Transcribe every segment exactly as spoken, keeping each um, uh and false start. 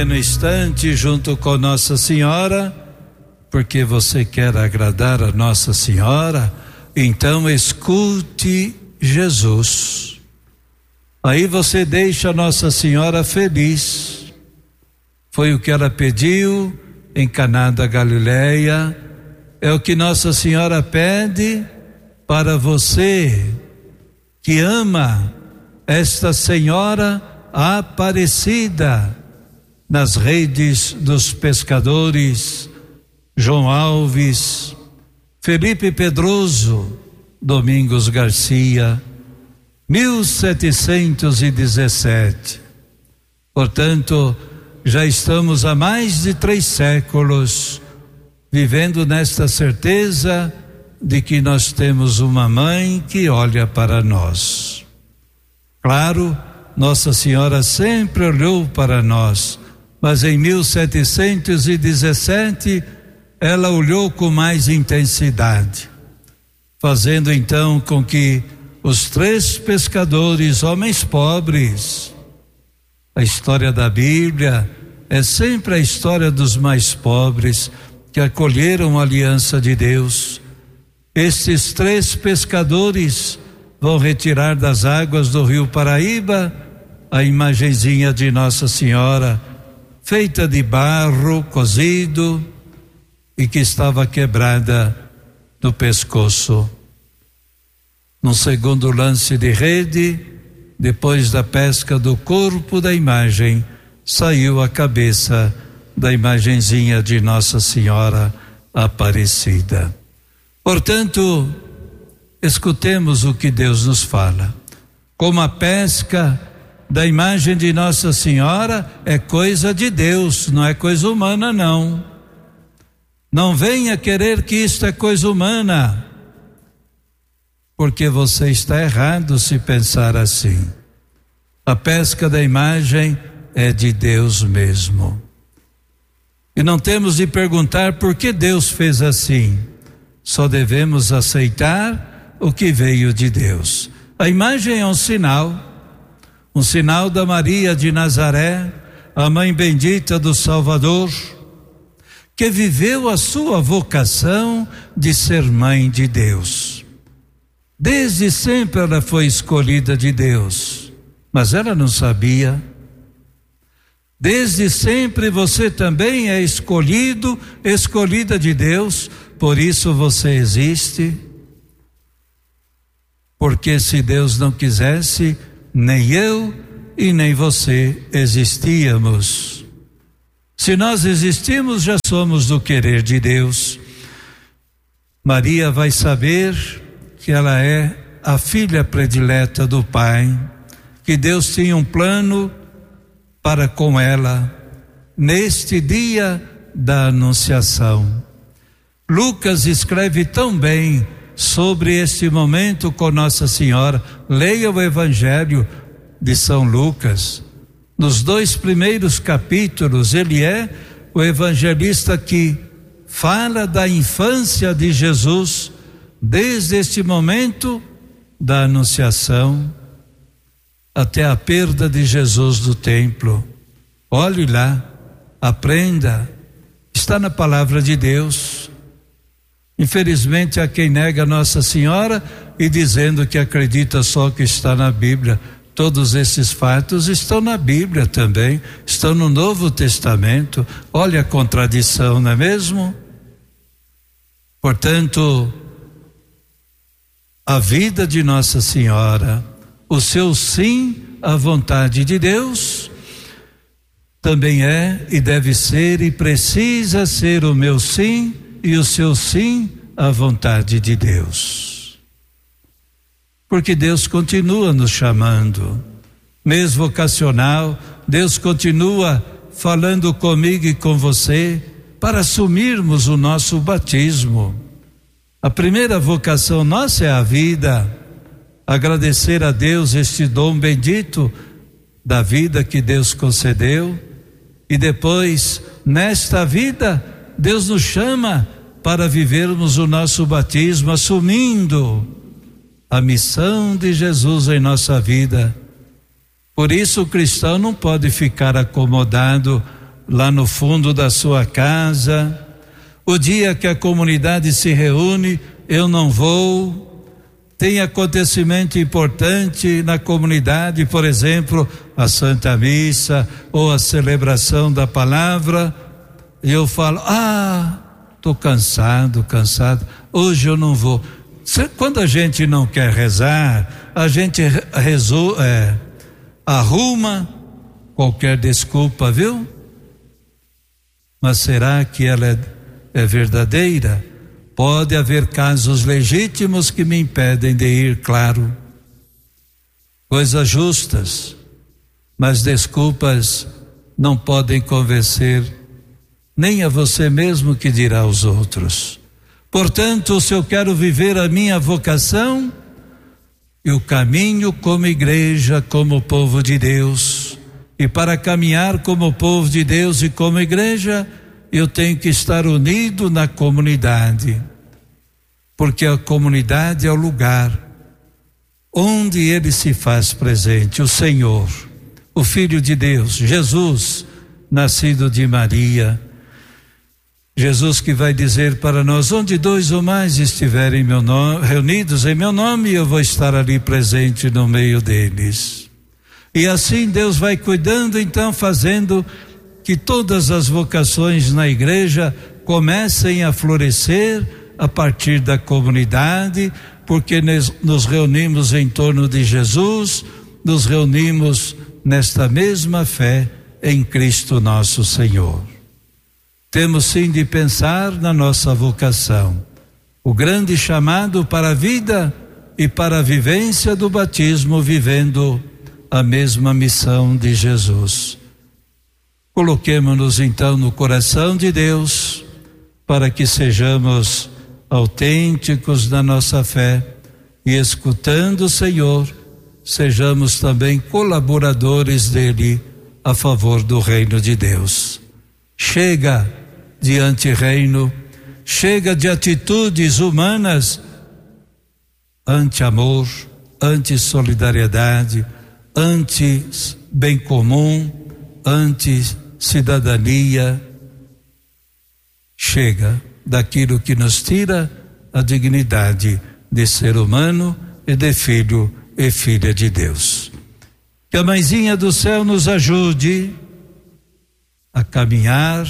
No instante, junto com Nossa Senhora, porque você quer agradar a Nossa Senhora, então escute Jesus. Aí você deixa Nossa Senhora feliz. Foi o que ela pediu em Caná da Galileia, é o que Nossa Senhora pede para você que ama esta Senhora Aparecida nas redes dos pescadores, João Alves, Felipe Pedroso, Domingos Garcia, mil setecentos e dezessete. Portanto, já estamos há mais de três séculos vivendo nesta certeza de que nós temos uma mãe que olha para nós. Claro, Nossa Senhora sempre olhou para nós, mas em mil setecentos e dezessete ela olhou com mais intensidade, fazendo então com que os três pescadores, homens pobres, a história da Bíblia é sempre a história dos mais pobres que acolheram a aliança de Deus. Estes três pescadores vão retirar das águas do rio Paraíba a imagenzinha de Nossa Senhora, feita de barro cozido e que estava quebrada no pescoço. No segundo lance de rede, depois da pesca do corpo da imagem, saiu a cabeça da imagenzinha de Nossa Senhora Aparecida. Portanto, escutemos o que Deus nos fala. Como a pesca da imagem de Nossa Senhora é coisa de Deus, não é coisa humana, não. Não venha querer que isto é coisa humana, porque você está errado se pensar assim. A pesca da imagem é de Deus mesmo. E não temos de perguntar por que Deus fez assim. Só devemos aceitar o que veio de Deus. A imagem é um sinal. Um sinal da Maria de Nazaré, a mãe bendita do Salvador, que viveu a sua vocação de ser mãe de Deus. Desde sempre ela foi escolhida de Deus, mas ela não sabia. Desde sempre você também é escolhido, escolhida de Deus, por isso você existe. Porque se Deus não quisesse, nem eu e nem você existíamos. Se nós existimos, já somos do querer de Deus. Maria vai saber que ela é a filha predileta do Pai, que Deus tinha um plano para com ela neste dia da Anunciação. Lucas escreve tão bem sobre este momento com Nossa Senhora. Leia o Evangelho de São Lucas. Nos dois primeiros capítulos, ele é o evangelista que fala da infância de Jesus, desde este momento da Anunciação até a perda de Jesus do templo. Olhe lá, aprenda, está na palavra de Deus. Infelizmente há quem nega Nossa Senhora e dizendo que acredita só que está na Bíblia. Todos esses fatos estão na Bíblia também, estão no Novo Testamento. Olha a contradição, não é mesmo? Portanto, a vida de Nossa Senhora, o seu sim à vontade de Deus, também é e deve ser e precisa ser o meu sim e o seu sim à vontade de Deus. Porque Deus continua nos chamando, mesmo vocacional, Deus continua falando comigo e com você para assumirmos o nosso batismo. A primeira vocação nossa é a vida, agradecer a Deus este dom bendito da vida que Deus concedeu, e depois, nesta vida, Deus nos chama para vivermos o nosso batismo, assumindo a missão de Jesus em nossa vida. Por isso o cristão não pode ficar acomodado lá no fundo da sua casa. O dia que a comunidade se reúne, eu não vou. Tem acontecimento importante na comunidade, por exemplo, a Santa Missa ou a celebração da palavra, e eu falo, ah, estou cansado, cansado, hoje eu não vou. Quando a gente não quer rezar, a gente rezou, é, arruma qualquer desculpa, viu? Mas será que ela é, é verdadeira? Pode haver casos legítimos que me impedem de ir, claro. Coisas justas, mas desculpas não podem convencer nem a você mesmo, que dirá aos outros. Portanto, se eu quero viver a minha vocação e o caminho como igreja, como povo de Deus, e para caminhar como povo de Deus e como igreja, eu tenho que estar unido na comunidade, porque a comunidade é o lugar onde ele se faz presente, o Senhor, o Filho de Deus, Jesus, nascido de Maria. Jesus que vai dizer para nós, onde dois ou mais estiverem meu nome, reunidos em meu nome, eu vou estar ali presente no meio deles. E assim Deus vai cuidando, então, fazendo que todas as vocações na igreja comecem a florescer a partir da comunidade, porque nos reunimos em torno de Jesus, nos reunimos nesta mesma fé em Cristo nosso Senhor. Temos sim de pensar na nossa vocação, o grande chamado para a vida e para a vivência do batismo, vivendo a mesma missão de Jesus. Coloquemo-nos então no coração de Deus, para que sejamos autênticos na nossa fé e, escutando o Senhor, sejamos também colaboradores dele a favor do reino de Deus. Chega de anti-reino, chega de atitudes humanas anti-amor, anti-solidariedade, anti-bem comum, anti-cidadania. Chega daquilo que nos tira a dignidade de ser humano e de filho e filha de Deus. Que a Mãezinha do Céu nos ajude a caminhar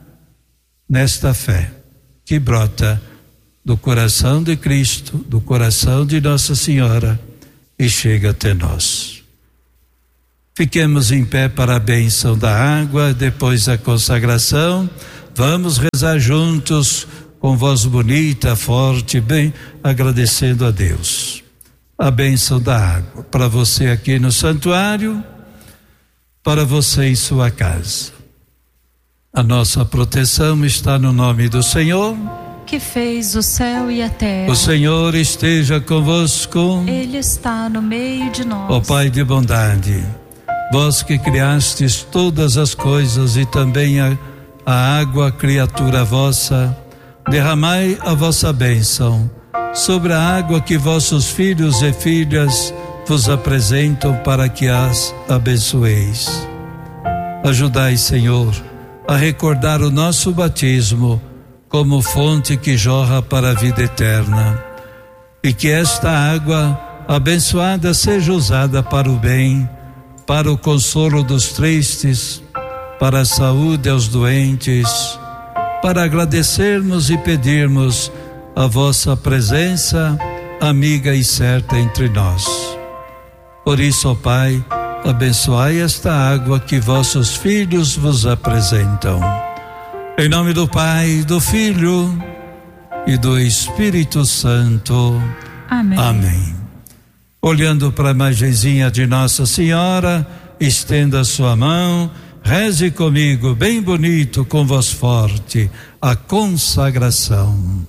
nesta fé que brota do coração de Cristo, do coração de Nossa Senhora e chega até nós. Fiquemos em pé para a bênção da água, depois da consagração. Vamos rezar juntos com voz bonita, forte, bem agradecendo a Deus. A bênção da água para você aqui no santuário, para você em sua casa. A nossa proteção está no nome do Senhor, que fez o céu e a terra. O Senhor esteja convosco. Ele está no meio de nós. Ó Pai de bondade, vós que criastes todas as coisas e também a, a água, criatura vossa, derramai a vossa bênção sobre a água que vossos filhos e filhas vos apresentam, para que as abençoeis. Ajudai, Senhor, a recordar o nosso batismo como fonte que jorra para a vida eterna, e que esta água abençoada seja usada para o bem, para o consolo dos tristes, para a saúde aos doentes, para agradecermos e pedirmos a vossa presença amiga e certa entre nós. Por isso, ó Pai, abençoai esta água que vossos filhos vos apresentam. Em nome do Pai, do Filho e do Espírito Santo. Amém. Amém. Olhando para a imagenzinha de Nossa Senhora, estenda a sua mão, reze comigo, bem bonito, com voz forte, a consagração.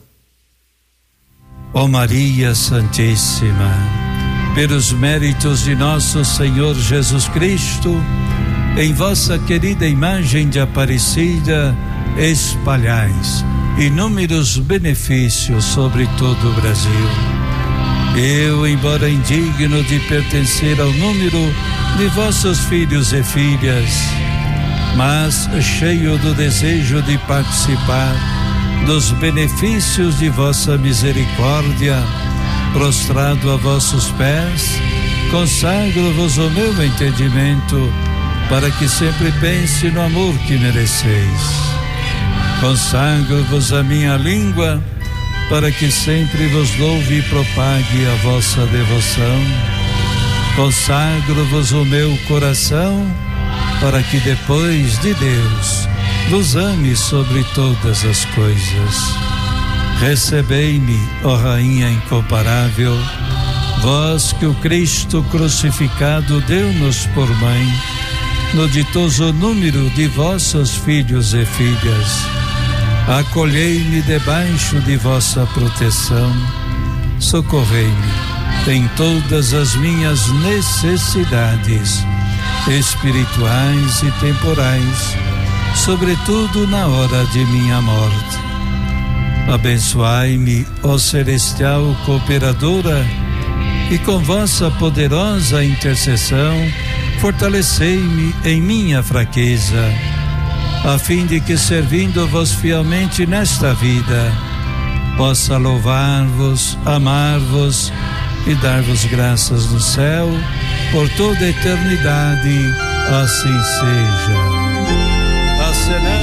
Ó Maria Santíssima, pelos méritos de nosso Senhor Jesus Cristo, em vossa querida imagem de Aparecida, espalhais inúmeros benefícios sobre todo o Brasil. Eu, embora indigno de pertencer ao número de vossos filhos e filhas, mas cheio do desejo de participar dos benefícios de vossa misericórdia, prostrado a vossos pés, consagro-vos o meu entendimento, para que sempre pense no amor que mereceis. Consagro-vos a minha língua, para que sempre vos louve e propague a vossa devoção. Consagro-vos o meu coração, para que depois de Deus vos ame sobre todas as coisas. Recebei-me, ó Rainha incomparável, vós que o Cristo crucificado deu-nos por mãe, no ditoso número de vossos filhos e filhas. Acolhei-me debaixo de vossa proteção, socorrei-me em todas as minhas necessidades espirituais e temporais, sobretudo na hora de minha morte. Abençoai-me, ó celestial cooperadora, e com vossa poderosa intercessão fortalecei-me em minha fraqueza, a fim de que, servindo-vos fielmente nesta vida, possa louvar-vos, amar-vos e dar-vos graças no céu por toda a eternidade. Assim seja.